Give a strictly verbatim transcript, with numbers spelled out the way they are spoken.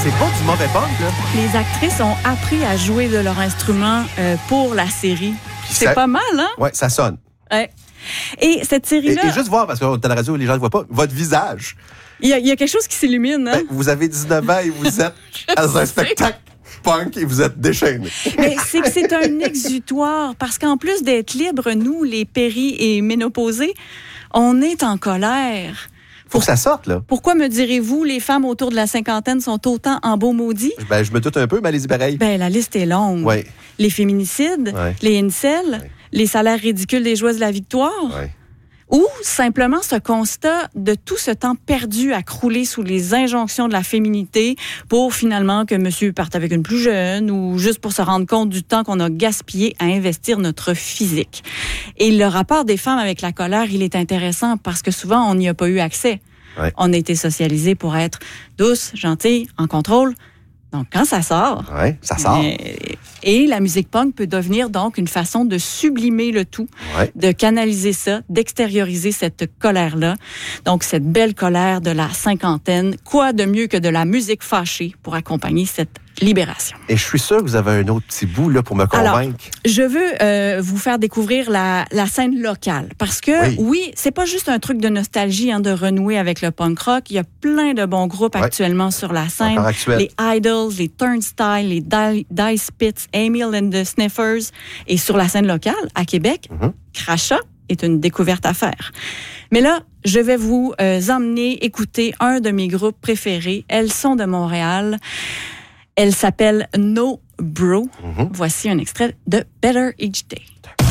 c'est pas du mauvais punk, là. Les actrices ont appris à jouer de leur instrument euh, pour la série. Puis C'est ça- pas mal, hein? Ouais, ça sonne. Ouais. Et cette Et, série-là, et juste voir, parce que dans la radio, les gens ne voient pas, votre visage. il y, a- il y a quelque chose qui s'illumine, hein? Ben, vous avez dix-neuf ans et vous êtes dans un sais. spectacle punk et vous êtes déchaîné. Mais c'est que c'est un exutoire, parce qu'en plus d'être libres, nous, les péris et ménopausés, on est en colère. Faut que ça sorte, là. Pourquoi me direz-vous, les femmes autour de la cinquantaine sont autant en beau maudit? Ben, je me doute un peu, mais allez-y pareil. Ben, la liste est longue. Ouais. Les féminicides, Ouais. les incels, Ouais. les salaires ridicules des joueuses de la victoire, Ouais. ou simplement ce constat de tout ce temps perdu à crouler sous les injonctions de la féminité pour finalement que monsieur parte avec une plus jeune ou juste pour se rendre compte du temps qu'on a gaspillé à investir notre physique. Et le rapport des femmes avec la colère, il est intéressant parce que souvent, on n'y a pas eu accès. Ouais. On a été socialisés pour être douce, gentille, en contrôle. Donc, quand ça sort... Ouais, ça sort. Et, et la musique punk peut devenir donc une façon de sublimer le tout, Ouais. de canaliser ça, d'extérioriser cette colère-là. Donc, cette belle colère de la cinquantaine. Quoi de mieux que de la musique fâchée pour accompagner cette libération? Et je suis sûr que vous avez un autre petit bout là, pour me convaincre. Alors, je veux euh, vous faire découvrir la, la scène locale. Parce que, Oui. oui, c'est pas juste un truc de nostalgie, hein, de renouer avec le punk rock. Il y a plein de bons groupes Ouais. actuellement sur la scène. Encore actuel. Les Idols, les Turnstile, les Di- Dice Pits, Emil and the Sniffers. Et sur la scène locale, à Québec, Mhm. Crachat est une découverte à faire. Mais là, je vais vous euh, emmener écouter un de mes groupes préférés. Elles sont de Montréal. Elle s'appelle No Bro. Mhm. Voici un extrait de Better Each Day.